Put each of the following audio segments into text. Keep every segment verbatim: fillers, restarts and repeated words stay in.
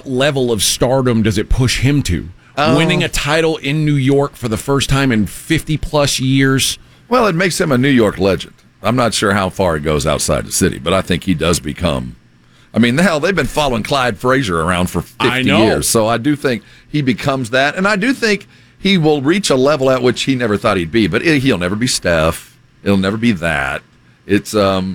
what level of stardom does it push him to? Oh. Winning a title in New York for the first time in fifty-plus years? Well, it makes him a New York legend. I'm not sure how far it goes outside the city, but I think he does become... I mean, hell, they've been following Clyde Frazier around for fifty I know. years, so I do think he becomes that, and I do think he will reach a level at which he never thought he'd be, but it, he'll never be Steph. It'll never be that. It's... um.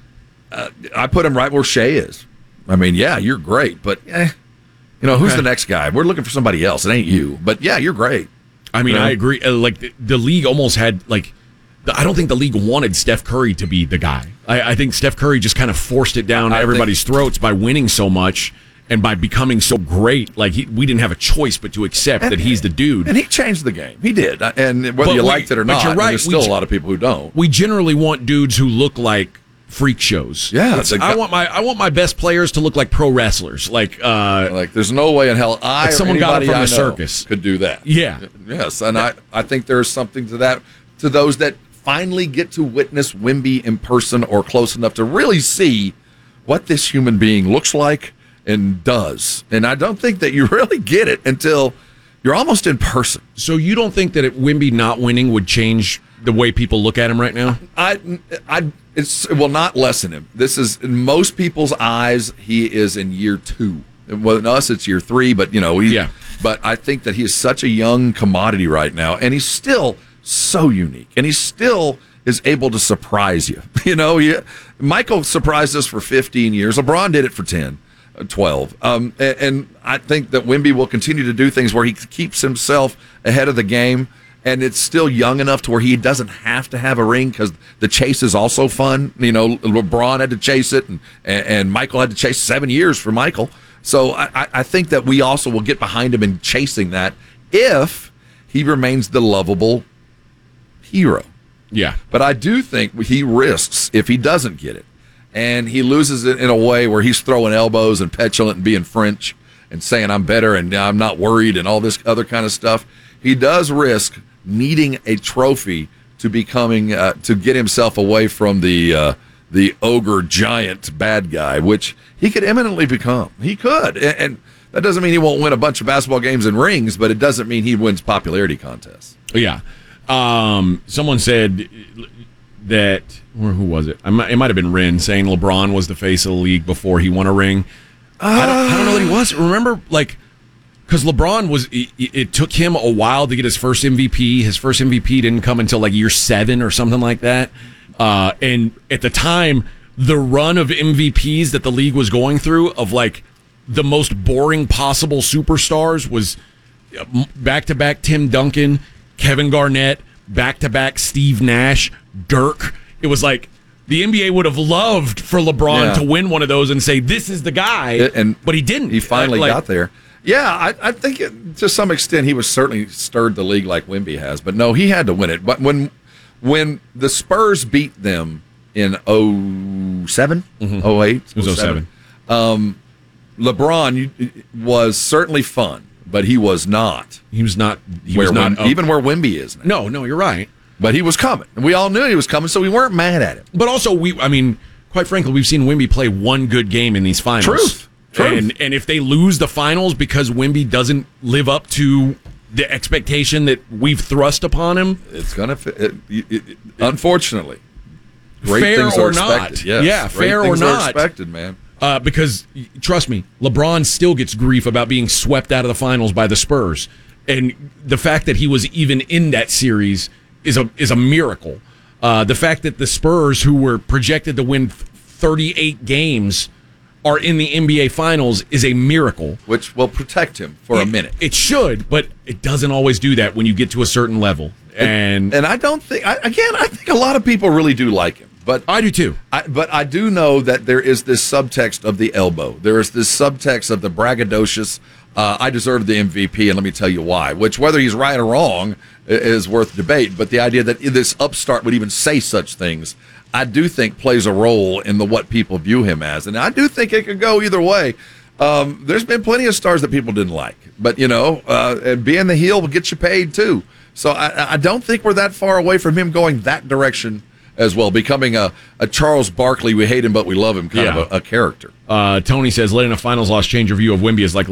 Uh, I put him right where Shea is. I mean, yeah, you're great, but eh, you know, who's Okay. the next guy? We're looking for somebody else. It ain't you. But yeah, you're great. I mean, You know? I agree. Uh, like the, the league almost had like, the, I don't think the league wanted Steph Curry to be the guy. I, I think Steph Curry just kind of forced it down I everybody's throats by winning so much and by becoming so great. Like he, we didn't have a choice but to accept And- that he's the dude. And he changed the game. He did. And whether But you we- liked it or but not, you're and right. there's We still j- a lot of people who don't. We generally want dudes who look like freak shows. Yeah, It's- the I guy- want my I want my best players to look like pro wrestlers. Like, uh, Like, there's no way in hell I Like or someone got it anybody from I the know circus. could do that. Yeah. Yes, and I, I think there's something to that, to those that finally get to witness Wemby in person or close enough to really see what this human being looks like and does. And I don't think that you really get it until you're almost in person. so you don't think that it, Wemby not winning would change the way people look at him right now? I, I, it's, it will not lessen him. This is, in most people's eyes, he is in year two. Well, in us, it's year three, but, you know, he, Yeah. but I think that he is such a young commodity right now, and he's still so unique, and he still is able to surprise you. You know, he, Michael surprised us for fifteen years. LeBron did it for ten, uh, twelve. Um, and, and I think that Wemby will continue to do things where he keeps himself ahead of the game, and it's still young enough to where he doesn't have to have a ring because the chase is also fun. You know, LeBron had to chase it, and, and Michael had to chase seven years for Michael. So I, I think that we also will get behind him in chasing that if he remains the lovable hero. Yeah. But I do think he risks if he doesn't get it, and he loses it in a way where he's throwing elbows and petulant and being French and saying I'm better and I'm not worried and all this other kind of stuff. He does risk needing a trophy to becoming uh, to get himself away from the uh, the ogre giant bad guy, which he could eminently become. He could, and, and that doesn't mean he won't win a bunch of basketball games and rings, but it doesn't mean he wins popularity contests. Yeah. Um, someone said that, or who was it? I might, it might have been Ren saying LeBron was the face of the league before he won a ring. Uh, I, don't, I don't know that he was. Remember, like, because LeBron was, it, it took him a while to get his first M V P. His first M V P didn't come until like year seven or something like that. Uh, and at the time, the run of M V Ps that the league was going through of like the most boring possible superstars was back-to-back Tim Duncan, Kevin Garnett, back-to-back Steve Nash, Dirk. It was like the N B A would have loved for LeBron Yeah. to win one of those and say, this is the guy, It- and but he didn't. He finally Uh, like, got there. Yeah, I, I think it, to some extent he was certainly stirred the league like Wemby has, but no, he had to win it. But when when the Spurs beat them in oh seven, oh eight, It was oh seven. um, LeBron you- was certainly fun, but he was not He was not. He where was not. Wem- even where Wemby is now. no, no, you're right. But he was coming. We all knew he was coming, so we weren't mad at him. But also, we. I mean, quite frankly, we've seen Wemby play one good game in these finals. Truth. Truth. And and if they lose the finals because Wemby doesn't live up to the expectation that we've thrust upon him, It's gonna. Fit, it, it, it, unfortunately, great Fair things or are not. expected. Yes, Yeah, great fair or things are not. expected, man. uh, because trust me, LeBron still gets grief about being swept out of the finals by the Spurs, and the fact that he was even in that series is a is a miracle. Uh, the fact that the Spurs, who were projected to win thirty-eight games, are in the N B A Finals is a miracle. Which will protect him for a It- minute. It should, but it doesn't always do that when you get to a certain level. And And I don't think, I, again, I think a lot of people really do like him. But I do too. I, but I do know that there is this subtext of the elbow. There is this subtext of the braggadocious, uh, I deserve the M V P, and let me tell you why. Which, whether he's right or wrong, i- is worth debate. But the idea that this upstart would even say such things, I do think plays a role in the what people view him as. And I do think it could go either way. Um, there's been plenty of stars that people didn't like. But, you know, uh, and being the heel will get you paid, too. So I, I don't think we're that far away from him going that direction as well, becoming a, a Charles Barkley, we hate him but we love him kind Yeah. of a, a character. Uh, Tony says, letting a finals loss change your view of Wemby is like